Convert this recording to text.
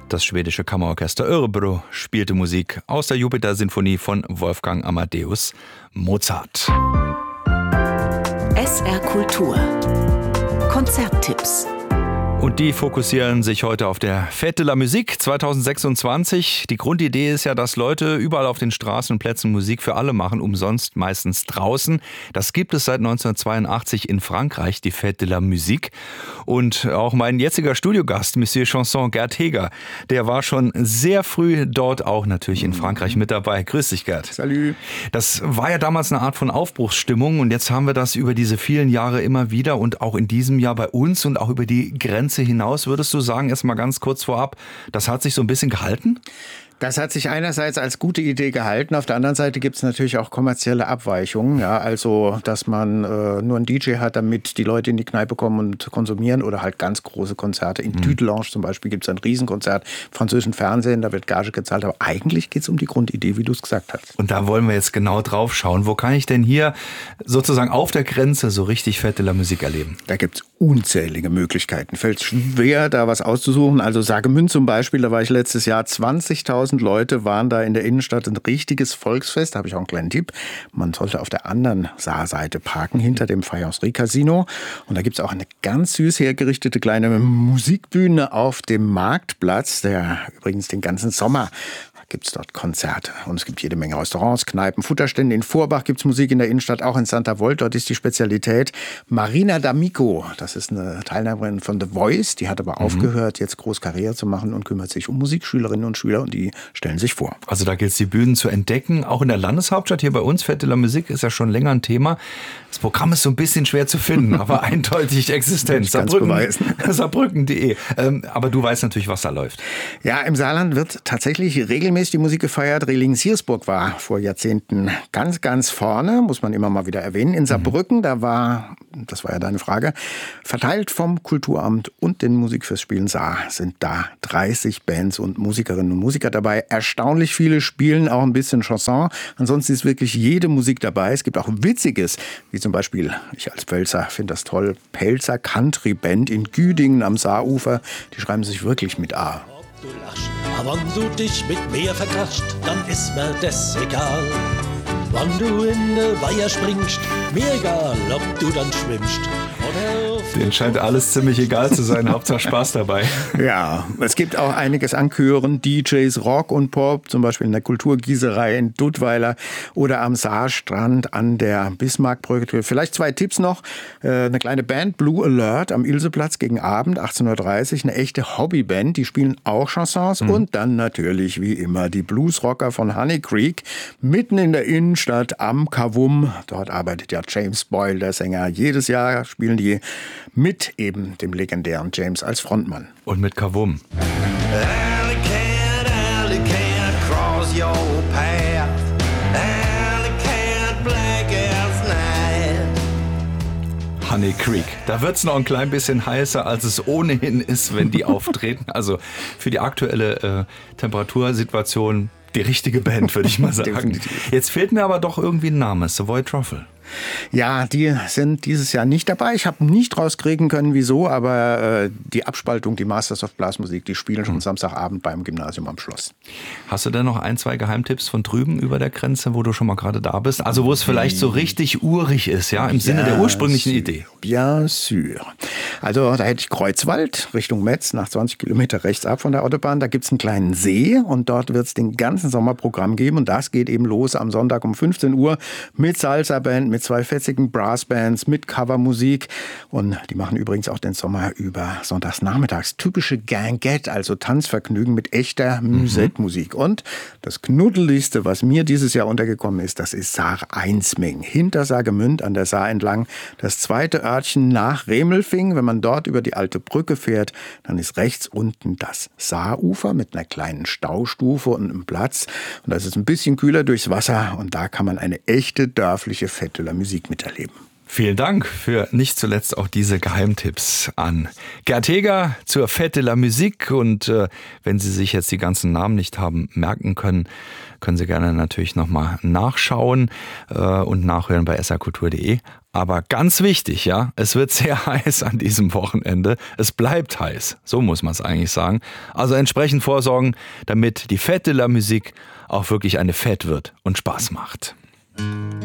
Das schwedische Kammerorchester Örebro spielte Musik aus der Jupiter-Sinfonie von Wolfgang Amadeus Mozart. SR Kultur. Konzerttipps. Und die fokussieren sich heute auf der Fête de la Musique 2026. Die Grundidee ist ja, dass Leute überall auf den Straßen und Plätzen Musik für alle machen, umsonst, meistens draußen. Das gibt es seit 1982 in Frankreich, die Fête de la Musique. Und auch mein jetziger Studiogast, Monsieur Chanson, Gerd Heger, der war schon sehr früh dort auch natürlich in Frankreich mit dabei. Grüß dich, Gerd. Salut. Das war ja damals eine Art von Aufbruchsstimmung und jetzt haben wir das über diese vielen Jahre immer wieder und auch in diesem Jahr bei uns und auch über die Grenze hinaus, würdest du sagen, erst mal ganz kurz vorab, das hat sich so ein bisschen gehalten? Das hat sich einerseits als gute Idee gehalten, auf der anderen Seite gibt es natürlich auch kommerzielle Abweichungen. Ja, also, dass man nur einen DJ hat, damit die Leute in die Kneipe kommen und konsumieren oder halt ganz große Konzerte. In Dudelange zum Beispiel gibt es ein Riesenkonzert, französischen Fernsehen, da wird Gage gezahlt. Aber eigentlich geht es um die Grundidee, wie du es gesagt hast. Und da wollen wir jetzt genau drauf schauen. Wo kann ich denn hier sozusagen auf der Grenze so richtig Fête de la Musique erleben? Da gibt es unzählige Möglichkeiten. Fällt schwer, da was auszusuchen. Also Saargemünd zum Beispiel, da war ich letztes Jahr 20.000 Leute waren da in der Innenstadt, ein richtiges Volksfest. Da habe ich auch einen kleinen Tipp. Man sollte auf der anderen Saarseite parken, hinter dem Faïencerie Casino. Und da gibt es auch eine ganz süß hergerichtete kleine Musikbühne auf dem Marktplatz, der übrigens den ganzen Sommer gibt es dort Konzerte. Und es gibt jede Menge Restaurants, Kneipen, Futterstände. In Vorbach gibt es Musik in der Innenstadt, auch in Santa Volt. Dort ist die Spezialität Marina D'Amico. Das ist eine Teilnehmerin von The Voice. Die hat aber aufgehört, jetzt groß Karriere zu machen und kümmert sich um Musikschülerinnen und Schüler. Und die stellen sich vor. Also da gilt es, die Bühnen zu entdecken. Auch in der Landeshauptstadt hier bei uns, Fête de la Musique, ist ja schon länger ein Thema. Das Programm ist so ein bisschen schwer zu finden, aber eindeutig existent. Saarbrücken.de. Aber du weißt natürlich, was da läuft. Ja, im Saarland wird tatsächlich regelmäßig die Musik gefeiert. Rehlingen-Siersburg war vor Jahrzehnten ganz, ganz vorne, muss man immer mal wieder erwähnen. In Saarbrücken, das war ja deine Frage, verteilt vom Kulturamt und den Musikfestspielen Saar sind da 30 Bands und Musikerinnen und Musiker dabei. Erstaunlich viele spielen auch ein bisschen Chanson. Ansonsten ist wirklich jede Musik dabei. Es gibt auch Witziges, wie zum Beispiel, ich als Pfälzer finde das toll, Pelzer Country Band in Güdingen am Saarufer. Die schreiben sich wirklich mit A. Du lachst, aber wenn du dich mit mir verquatscht, dann ist mir das egal. Wenn du in der Weiher springst, mir egal, ob du dann schwimmst. Denen scheint alles ziemlich egal zu sein, Hauptsache Spaß dabei. Ja, es gibt auch einiges an Chören, DJs, Rock und Pop, zum Beispiel in der Kulturgießerei in Duttweiler oder am Saarstrand an der Bismarckbrücke. Vielleicht 2 Tipps noch. Eine kleine Band, Blue Alert, am Ilseplatz gegen Abend, 18.30 Uhr. Eine echte Hobbyband, die spielen auch Chansons. Und dann natürlich, wie immer, die Bluesrocker von Honey Creek, mitten in der Innenstadt am Kavum. Dort arbeitet ja James Boyle, der Sänger. Jedes Jahr spielen die mit eben dem legendären James als Frontmann. Und mit Kavum. Alley cat, cross your path. Alley cat, black as night. Honey Creek. Da wird es noch ein klein bisschen heißer, als es ohnehin ist, wenn die auftreten. Also für die aktuelle Temperatursituation die richtige Band, würde ich mal sagen. Definitiv. Jetzt fehlt mir aber doch irgendwie ein Name, Savoy Truffle. Ja, die sind dieses Jahr nicht dabei. Ich habe nicht rauskriegen können, wieso, aber die Abspaltung, die Masters of Blasmusik, die spielen schon Samstagabend beim Gymnasium am Schloss. Hast du denn noch 1, 2 Geheimtipps von drüben über der Grenze, wo du schon mal gerade da bist? Also wo es vielleicht so richtig urig ist, ja, im Sinne der ursprünglichen Idee. Bien sûr. Also da hätte ich Kreuzwald Richtung Metz, nach 20 Kilometer rechts ab von der Autobahn. Da gibt es einen kleinen See und dort wird es den ganzen Sommer Programm geben. Und das geht eben los am Sonntag um 15 Uhr mit Salsa-Band, mit 2 fetzigen Brassbands, mit Covermusik. Und die machen übrigens auch den Sommer über sonntags nachmittags typische Gangette, also Tanzvergnügen mit echter Musikmusik. Und das Knuddeligste, was mir dieses Jahr untergekommen ist, das ist Saar-Einsming. Hinter Saargemünd an der Saar entlang. Das zweite Örtchen nach Remelfing. Wenn man dort über die alte Brücke fährt, dann ist rechts unten das Saarufer mit einer kleinen Staustufe und einem Platz. Und da ist es ein bisschen kühler durchs Wasser. Und da kann man eine echte dörfliche Fête de la Musique miterleben. Vielen Dank für nicht zuletzt auch diese Geheimtipps an Gerd Heger zur Fête de la Musique. Und wenn Sie sich jetzt die ganzen Namen nicht haben merken können, können Sie gerne natürlich nochmal nachschauen und nachhören bei srkultur.de. Aber ganz wichtig, ja, es wird sehr heiß an diesem Wochenende. Es bleibt heiß, so muss man es eigentlich sagen. Also entsprechend vorsorgen, damit die Fête de la Musique auch wirklich eine Fête wird und Spaß macht.